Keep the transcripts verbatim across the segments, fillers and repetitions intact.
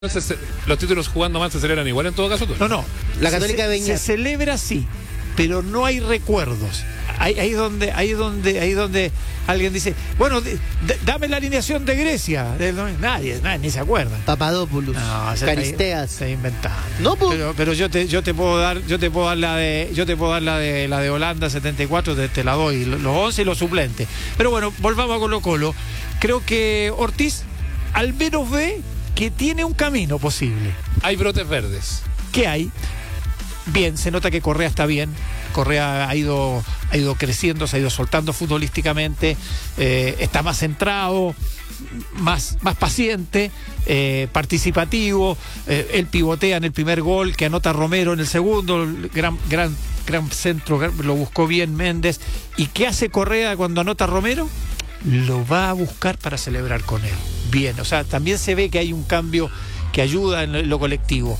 Entonces, los títulos jugando mal se celebran igual en todo caso. ¿Tú? No, no. La se, Católica de Beñat. Se celebra sí, pero no hay recuerdos. Ahí, ahí donde, ahí donde, ahí donde alguien dice, bueno, d- dame la alineación de Grecia. Nadie, nadie ni se acuerda. Papadopoulos, No, se Caristeas. está inventando. No, po. Pero, pero yo te, yo te puedo dar, yo te puedo dar la de, yo te puedo dar la de la de Holanda setenta y cuatro, te, te la doy, los once y los suplentes. Pero bueno, volvamos a Colo Colo. Creo que Ortiz al menos ve que tiene un camino posible. Hay brotes verdes. ¿Qué hay? Bien, se nota que Correa está bien. Correa ha ido, ha ido creciendo, se ha ido soltando futbolísticamente, eh, está más centrado, más, más paciente, eh, participativo. Eh, él pivotea en el primer gol, que anota Romero en el segundo, gran, gran, gran centro, lo buscó bien Méndez. ¿Y qué hace Correa cuando anota Romero? Lo va a buscar para celebrar con él. Bien, o sea, también se ve que hay un cambio que ayuda en lo colectivo.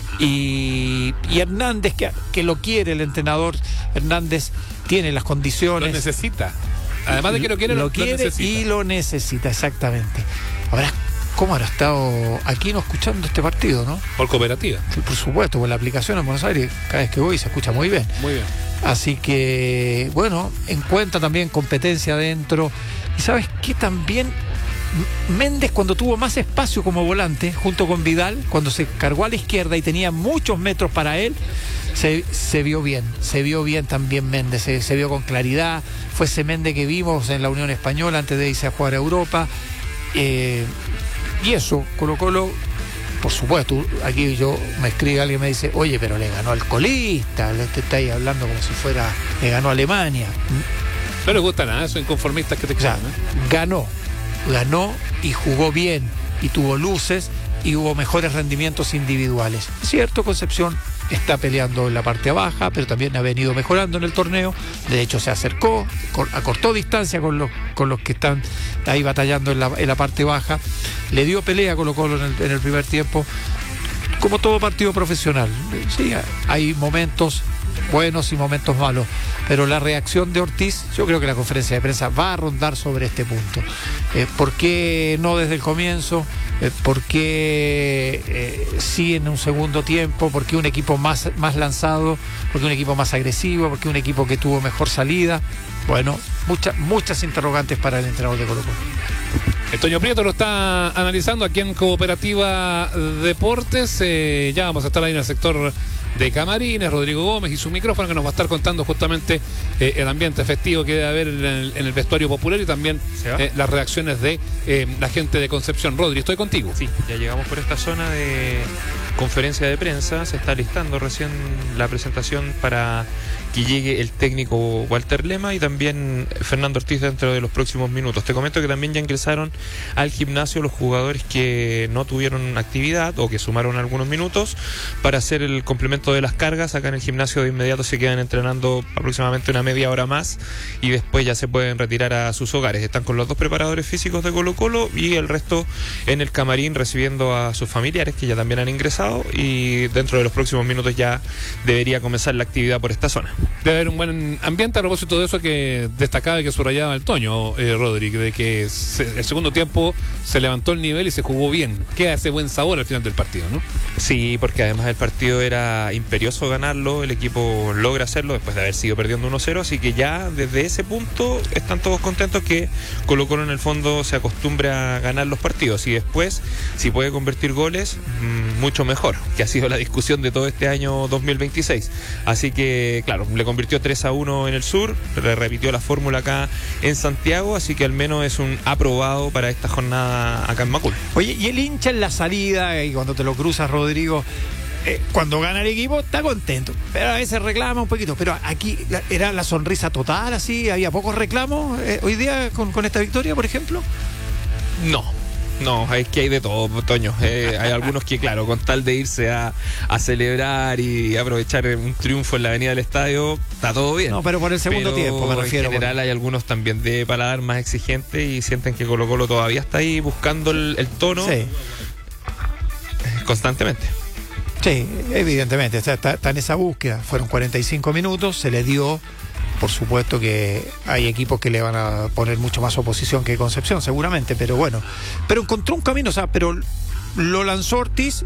Y, y Hernández, que, que lo quiere el entrenador, Hernández tiene las condiciones. Lo necesita. Además de que lo quiere, lo, lo, lo quiere lo necesita. Y lo necesita, exactamente. Ahora, ¿cómo habrá estado aquí no escuchando este partido, no? Por cooperativa. Sí, por supuesto, por la aplicación en Buenos Aires, cada vez que voy se escucha muy bien. Muy bien. Así que, bueno, encuentra también competencia adentro. Y ¿sabes qué? También Méndez, cuando tuvo más espacio como volante, junto con Vidal, cuando se cargó a la izquierda y tenía muchos metros para él, se, se vio bien, se vio bien también Méndez, se, se vio con claridad. Fue ese Méndez que vimos en la Unión Española antes de irse a jugar a Europa. Eh, y eso, Colo Colo, por supuesto, aquí yo me escribe alguien y me dice, oye, pero le ganó al colista, le está ahí hablando como si fuera, le ganó a Alemania. No les gusta nada, son inconformistas que te O sea, examen, ¿eh? ganó, ganó y jugó bien y tuvo luces y hubo mejores rendimientos individuales. Es cierto, Concepción está peleando en la parte baja, pero también ha venido mejorando en el torneo. De hecho, se acercó, acortó distancia con los, con los que están ahí batallando en la, en la parte baja. Le dio pelea a Colo Colo en el, en el primer tiempo, como todo partido profesional. Sí, hay momentos buenos y momentos malos, pero la reacción de Ortiz, yo creo que la conferencia de prensa va a rondar sobre este punto. Eh, ¿Por qué no desde el comienzo? Eh, ¿Por qué eh, sí en un segundo tiempo? ¿Por qué un equipo más, más lanzado? ¿Por qué un equipo más agresivo? ¿Por qué un equipo que tuvo mejor salida? Bueno, muchas muchas interrogantes para el entrenador de Colo Colo. El Toño Prieto lo está analizando aquí en Cooperativa Deportes. Eh, ya vamos a estar ahí en el sector de camarines, Rodrigo Gómez y su micrófono, que nos va a estar contando justamente eh, el ambiente festivo que debe haber en el, en el vestuario popular y también eh, las reacciones de eh, la gente de Concepción. Rodri, estoy contigo. Sí, ya llegamos por esta zona de conferencia de prensa, se está listando recién la presentación para que llegue el técnico Walter Lema y también Fernando Ortiz dentro de los próximos minutos. Te comento que también ya ingresaron al gimnasio los jugadores que no tuvieron actividad o que sumaron algunos minutos para hacer el complemento de las cargas. Acá en el gimnasio de inmediato se quedan entrenando aproximadamente una media hora más y después ya se pueden retirar a sus hogares. Están con los dos preparadores físicos de Colo Colo y el resto en el camarín recibiendo a sus familiares que ya también han ingresado, y dentro de los próximos minutos ya debería comenzar la actividad por esta zona. Debe haber un buen ambiente a propósito de eso que destacaba y que subrayaba el Toño, eh, Rodri, de que se, el segundo tiempo se levantó el nivel y se jugó bien. Queda ese buen sabor al final del partido, ¿no? Sí, porque además el partido era imperioso ganarlo, el equipo logra hacerlo después de haber sido perdiendo uno cero, así que ya desde ese punto están todos contentos que Colo Colo en el fondo se acostumbre a ganar los partidos y después, si puede convertir goles, mmm, mucho mejor, que ha sido la discusión de todo este año dos mil veintiséis. Así que, claro, le convirtió tres a uno en el sur, le repitió la fórmula acá en Santiago, así que al menos es un aprobado para esta jornada acá en Macul. Oye, y el hincha en la salida, y cuando te lo cruzas, Rodrigo, eh, cuando gana el equipo está contento, pero a veces reclama un poquito. Pero aquí la, era la sonrisa total, así, había pocos reclamos eh, hoy día con, con esta victoria, por ejemplo. No. No, es que hay de todo, Toño. Eh, hay algunos que, claro, con tal de irse a, a celebrar y aprovechar un triunfo en la avenida del estadio, está todo bien. No, pero por el segundo pero tiempo me refiero. En general por... hay algunos también de paladar más exigentes y sienten que Colo Colo todavía está ahí buscando el, el tono sí. constantemente. Sí, evidentemente, está, está, está en esa búsqueda. Fueron cuarenta y cinco minutos, se le dio. Por supuesto que hay equipos que le van a poner mucho más oposición que Concepción, seguramente, pero bueno. Pero encontró un camino, o sea, pero lo lanzó Ortiz